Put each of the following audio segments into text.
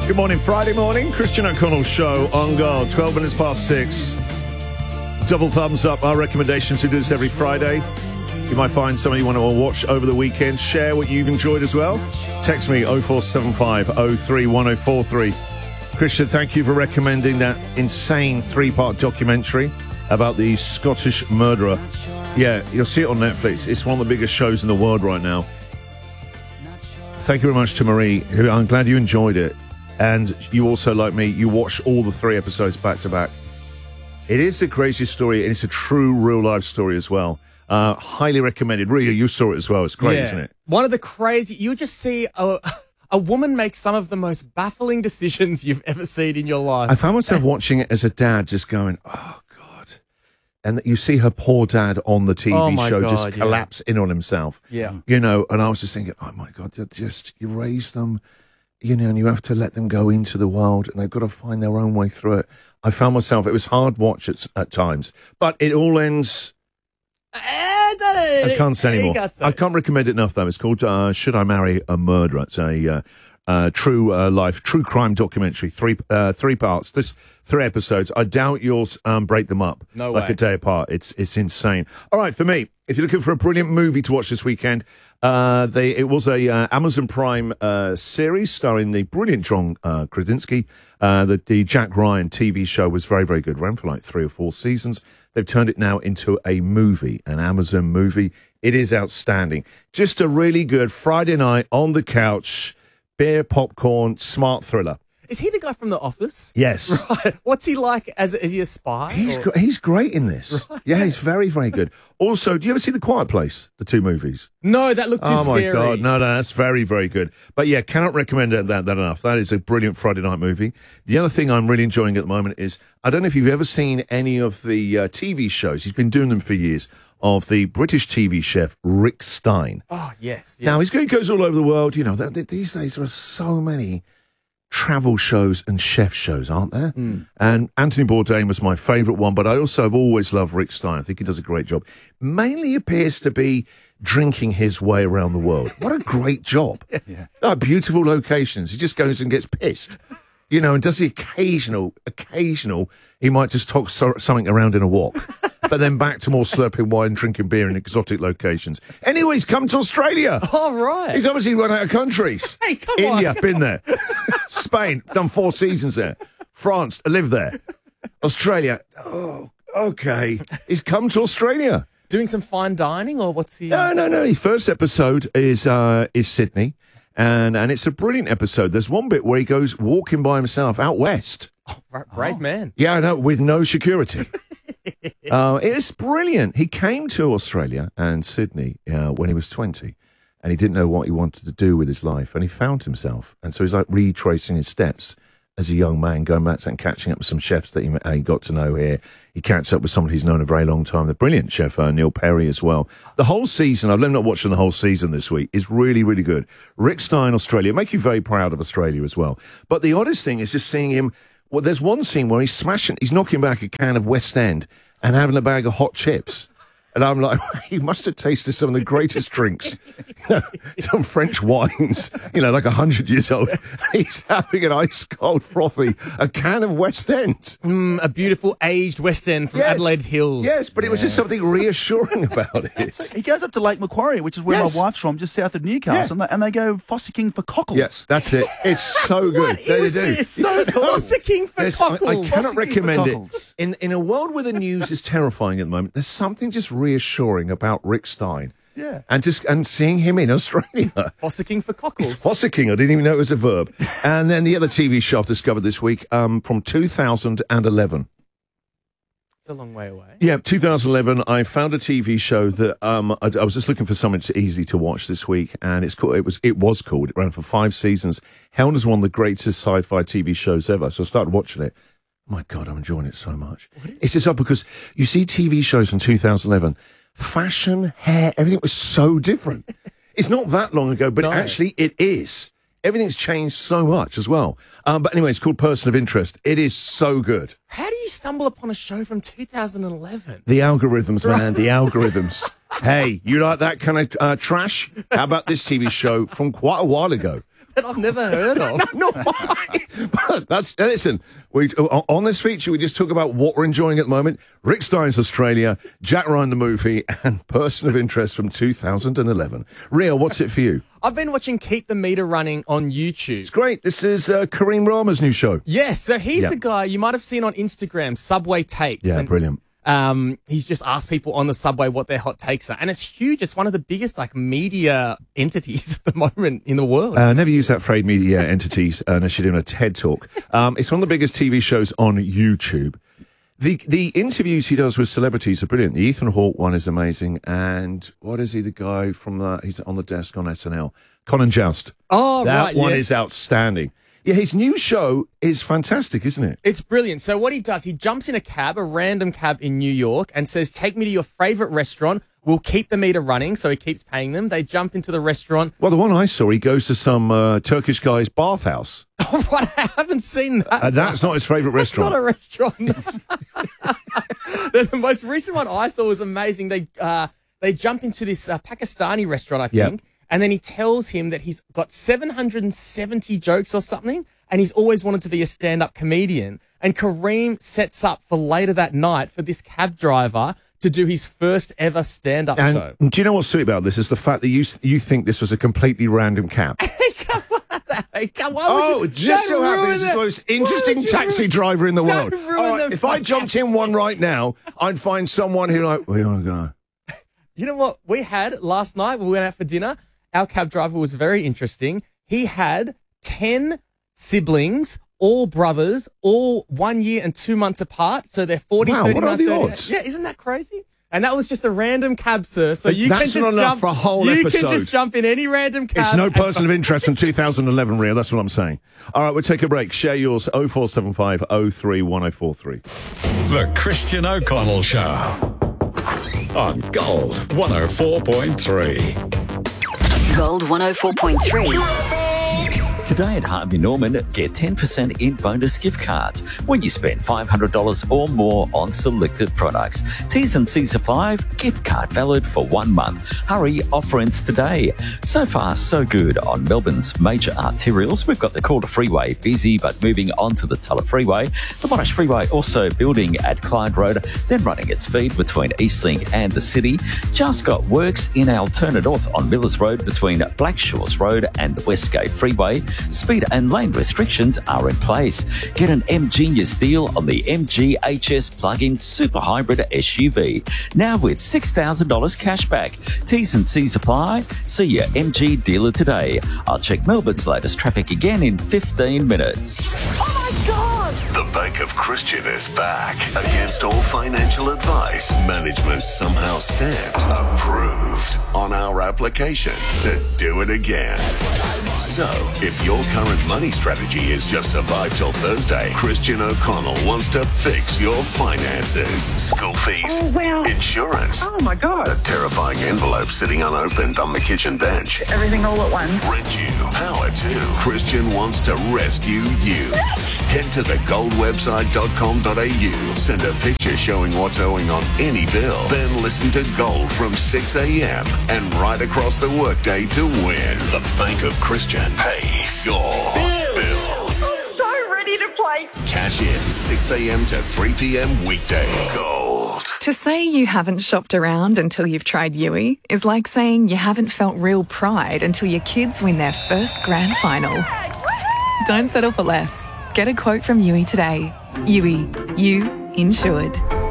Good morning, Friday morning. Christian O'Connell show on Go. 12 minutes past 6. Double thumbs up. Our recommendations. We do this every Friday. You might find something you want to watch over the weekend. Share what you've enjoyed as well. Text me 0475 031043. Christian, thank you for recommending that insane 3-part documentary about the Scottish murderer. Yeah, you'll see it on Netflix. It's one of the biggest shows in the world right now. Thank you very much to Marie, who I'm glad you enjoyed it. And you also, like me, you watch all the 3 episodes back to back. It is the craziest story, and it's a true real-life story as well. Highly recommended. Ria, you saw it as well. It's great, isn't it? One of the crazy... You just see a woman make some of the most baffling decisions you've ever seen in your life. I found myself watching it as a dad just going, oh, God. And you see her poor dad on the TV show just collapse in on himself. Yeah. You know, and I was just thinking, oh, my God, you raise them... You know, and you have to let them go into the world, and they've got to find their own way through it. I found myself, it was hard watch at times, but it all ends... I can't say anymore. I can't recommend it enough, though. It's called Should I Marry a Murderer? It's a true life, true crime documentary, 3 parts, just 3 episodes. I doubt you'll break them up like a day apart. It's insane. All right, for me, if you're looking for a brilliant movie to watch this weekend, it was a Amazon Prime series starring the brilliant John Krasinski. The Jack Ryan TV show was very, very good. Ran for like 3 or 4 seasons. They've turned it now into a movie, an Amazon movie. It is outstanding. Just a really good Friday night on the couch, beer, popcorn, smart thriller. Is he the guy from The Office? Yes. Right. What's he like? Is he a spy? He's great in this. Right. Yeah, he's very, very good. Also, do you ever see The Quiet Place, the 2 movies? No, that looked too scary. Oh, my God. No, that's very, very good. But, yeah, cannot recommend that enough. That is a brilliant Friday night movie. The other thing I'm really enjoying at the moment is, I don't know if you've ever seen any of the TV shows. He's been doing them for years. Of the British TV chef Rick Stein. Oh, yes. Yeah. Now, he goes all over the world. You know, these days there are so many travel shows and chef shows, aren't there? And Anthony Bourdain was my favourite one, but I also have always loved Rick Stein. I think he does a great job. Mainly appears to be drinking his way around the world. What a great job. Yeah. Beautiful locations. He just goes and gets pissed. You know, and does the occasional, he might just talk something around in a wok. But then back to more slurping wine, drinking beer in exotic locations. Anyway, he's come to Australia. All right. He's obviously run out of countries. Hey, come India, on. been there. Spain, done 4 seasons there. France, lived there. Australia, oh, okay. He's come to Australia. Doing some fine dining, or what's he... No. His first episode is Sydney. And it's a brilliant episode. There's one bit where he goes walking by himself out west. Oh, brave man. Yeah, no, with no security. It's brilliant. He came to Australia and Sydney when he was 20, and he didn't know what he wanted to do with his life, and he found himself. And so he's like retracing his steps as a young man, going back and catching up with some chefs that he got to know here. He catches up with somebody he's known a very long time, the brilliant chef Neil Perry as well. The whole season, I've not watching the whole season this week, is really, really good. Rick Stein, Australia, make you very proud of Australia as well. But the oddest thing is just seeing him, well, there's one scene where he's knocking back a can of West End and having a bag of hot chips. And I'm like, he must have tasted some of the greatest drinks, some French wines, like 100 years old. He's having an ice cold frothy, a can of West End. A beautiful aged West End from Adelaide Hills. Yes, but it was just something reassuring about it. He goes up to Lake Macquarie, which is where my wife's from, just south of Newcastle, and they go fossicking for cockles. Yes, that's it. It's so good. What is this? Fossicking for cockles. I cannot recommend it. In a world where the news is terrifying at the moment, there's something just reassuring about Rick Stein. Yeah. And seeing him in Australia. Fossicking for cockles. It's fossicking. I didn't even know it was a verb. And then the other TV show I've discovered this week from 2011. It's a long way away. Yeah, 2011, I found a TV show that I was just looking for something easy to watch this week, and it ran for 5 seasons, held as one of the greatest sci-fi TV shows ever. So I started watching it. My God, I'm enjoying it so much. It's just up because you see TV shows from 2011, fashion, hair, everything was so different. It's not that long ago, but actually it is. Everything's changed so much as well. But anyway, it's called Person of Interest. It is so good. How do you stumble upon a show from 2011? The algorithms, man, the algorithms. Hey, you like that kind of trash? How about this TV show from quite a while ago? that I've never heard of. No, but listen. On this feature, we just talk about what we're enjoying at the moment. Rick Steins, Australia, Jack Ryan, the movie, and Person of Interest from 2011. Ria, what's it for you? I've been watching Keep the Meter Running on YouTube. It's great. This is Kareem Rama's new show. Yes, so he's Yeah. the guy you might have seen on Instagram, Subway Takes. Yeah, and, brilliant. He's just asked people on the subway what their hot takes are. And it's huge. It's one of the biggest media entities at the moment in the world. Never use that phrase, media entities, unless you're doing a TED talk. It's one of the biggest TV shows on YouTube. The interviews he does with celebrities are brilliant. The Ethan Hawke one is amazing. And what is he, the guy from he's on the desk on SNL? Colin Joust. Oh, that right, one yes. is outstanding. Yeah, his new show is fantastic, isn't it? It's brilliant. So what he does, he jumps in a cab, a random cab in New York, and says, take me to your favorite restaurant. We'll keep the meter running. So he keeps paying them. They jump into the restaurant. Well, the one I saw, he goes to some Turkish guy's bathhouse. Oh, right. I haven't seen that. That's not his favourite It's not restaurant. a restaurant. The most recent one I saw was amazing. They jump into this Pakistani restaurant, I think, and then he tells him that he's got 770 jokes or something, and he's always wanted to be a stand-up comedian. And Kareem sets up for later that night for this cab driver to do his first ever stand-up show. And do you know what's sweet about this? Is the fact that you think this was a completely random cab. Hey, come on, Oh, it just so happens it's the most interesting taxi driver in the world. Don't ruin All right, the if I jumped in one right now, I'd find someone who where you want to go? You know what we had last night? We went out for dinner. Our cab driver was very interesting. He had 10 siblings, all brothers, all 1 year and 2 months apart. So they're 40, Wow, 39, what are the 38. odds? Yeah, isn't that crazy? And that was just a random cab, sir. So you That's can not just enough jump for a whole You episode. can just jump in any random cab. It's no and- person of interest from 2011, Ria. That's what I'm saying. All right, we'll take a break. Share yours, 0475 03 1043. The Christian O'Connell Show on Gold 104.3. Gold 104.3. Today at Harvey Norman, get 10% in bonus gift cards when you spend $500 or more on selected products. T's and C's apply. Gift card valid for 1 month. Hurry, offer ends today. So far, so good on Melbourne's major arterials. We've got the Calder Freeway busy, but moving on to the Tulla Freeway. The Monash Freeway also building at Clyde Road, then running at speed between Eastlink and the city. Just got works in Altona North on Millers Road between Blackshores Road and the Westgate Freeway. Speed and lane restrictions are in place. Get an M-Genius deal on the MG HS plug-in super hybrid SUV. Now with $6,000 cash back. T's and C's apply. See your MG dealer today. I'll check Melbourne's latest traffic again in 15 minutes. The Bank of Christian is back. Against all financial advice, management somehow stamped approved on our application to do it again. So, if your current money strategy is just survive till Thursday, Christian O'Connell wants to fix your finances. School fees, insurance, Oh my God. a terrifying envelope sitting unopened on the kitchen bench, Everything all at once. rent you, power to. Christian wants to rescue you. Head to thegoldwebsite.com.au. Send a picture showing what's owing on any bill. Then listen to Gold from 6 a.m. and right across the workday to win. The Bank of Christian pays your bills. So ready to play. Cash in 6 a.m. to 3 p.m. weekdays. Gold. To say you haven't shopped around until you've tried Yui is like saying you haven't felt real pride until your kids win their first grand final. Don't settle for less. Get a quote from Yui today. Yui, you insured.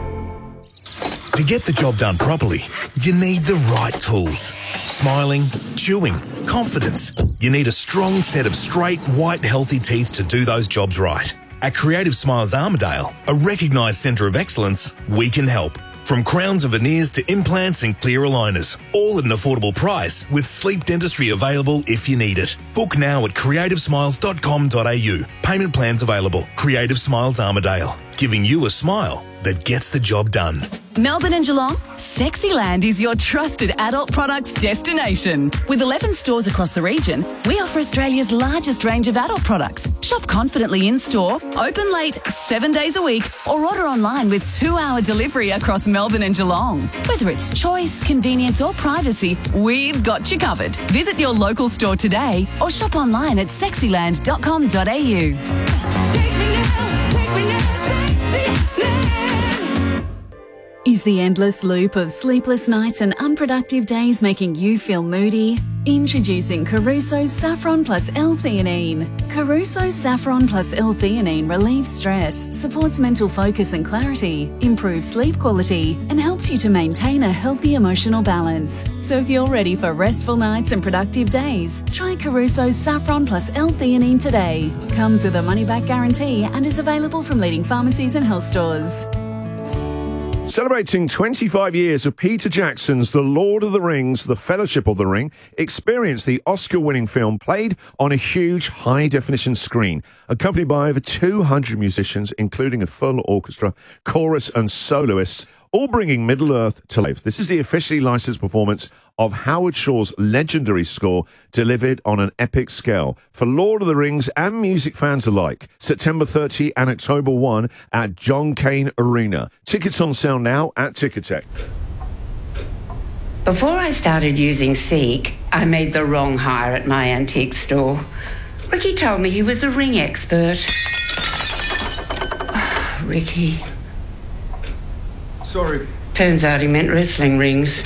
To get the job done properly, you need the right tools. Smiling, chewing, confidence. You need a strong set of straight, white, healthy teeth to do those jobs right. At Creative Smiles Armidale, a recognised centre of excellence, we can help. From crowns and veneers to implants and clear aligners, all at an affordable price with sleep dentistry available if you need it. Book now at creativesmiles.com.au. Payment plans available. Creative Smiles Armidale, giving you a smile that gets the job done. Melbourne and Geelong, Sexyland is your trusted adult products destination. With 11 stores across the region, we offer Australia's largest range of adult products. Shop confidently in-store, open late 7 days a week, or order online with 2-hour delivery across Melbourne and Geelong. Whether it's choice, convenience or privacy, we've got you covered. Visit your local store today or shop online at sexyland.com.au. Is the endless loop of sleepless nights and unproductive days making you feel moody? Introducing Caruso's Saffron Plus L-theanine. Caruso's Saffron Plus L-theanine relieves stress, supports mental focus and clarity, improves sleep quality, and helps you to maintain a healthy emotional balance. So if you're ready for restful nights and productive days, try Caruso's Saffron Plus L-theanine today. Comes with a money-back guarantee and is available from leading pharmacies and health stores. Celebrating 25 years of Peter Jackson's The Lord of the Rings, The Fellowship of the Ring, experience the Oscar-winning film played on a huge high-definition screen, accompanied by over 200 musicians, including a full orchestra, chorus and soloists, all bringing Middle-earth to life. This is the officially licensed performance of Howard Shore's legendary score, delivered on an epic scale for Lord of the Rings and music fans alike. September 30 and October 1 at John Cain Arena. Tickets on sale now at Ticketek. Before I started using Seek, I made the wrong hire at my antique store. Ricky told me he was a ring expert. Oh, Ricky. Sorry. Turns out he meant wrestling rings.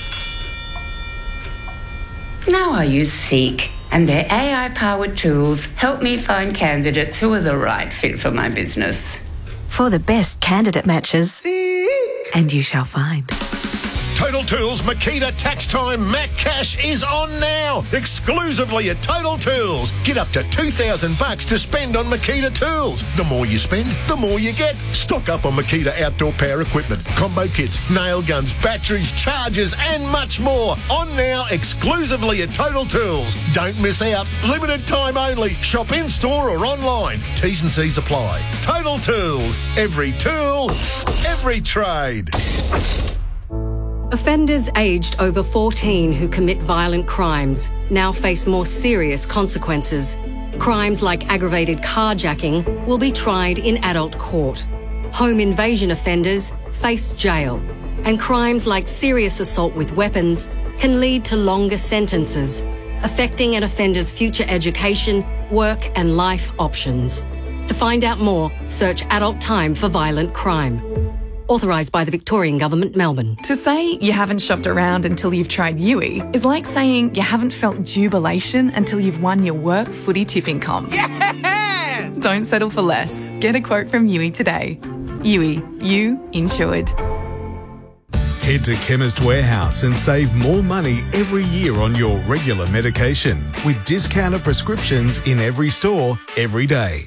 Now I use Seek, and their AI-powered tools help me find candidates who are the right fit for my business. For the best candidate matches, Seek. And you shall find. Total Tools Makita Tax Time Mac Cash is on now, exclusively at Total Tools. Get up to $2,000 to spend on Makita tools. The more you spend, the more you get. Stock up on Makita outdoor power equipment, combo kits, nail guns, batteries, chargers, and much more. On now, exclusively at Total Tools. Don't miss out. Limited time only. Shop in store or online. T's and C's apply. Total Tools. Every tool, every trade. Offenders aged over 14 who commit violent crimes now face more serious consequences. Crimes like aggravated carjacking will be tried in adult court. Home invasion offenders face jail. And crimes like serious assault with weapons can lead to longer sentences, affecting an offender's future education, work and life options. To find out more, search Adult Time for Violent Crime. Authorised by the Victorian Government, Melbourne. To say you haven't shopped around until you've tried Yui is like saying you haven't felt jubilation until you've won your work footy tipping comp. Yes! Don't settle for less. Get a quote from Yui today. Yui, you insured. Head to Chemist Warehouse and save more money every year on your regular medication with discounted prescriptions in every store, every day.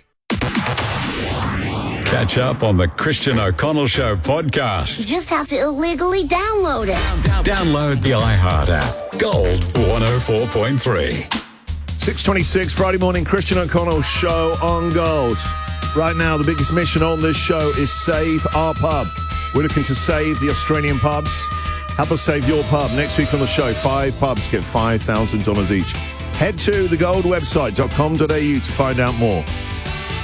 Catch up on the Christian O'Connell Show podcast. You just have to illegally download it. Download the iHeart app. Gold 104.3. 6:26 Friday morning, Christian O'Connell Show on Gold. Right now, the biggest mission on this show is Save Our Pub. We're looking to save the Australian pubs. Help us save your pub. Next week on the show, 5 pubs get $5,000 each. Head to the goldwebsite.com.au to find out more.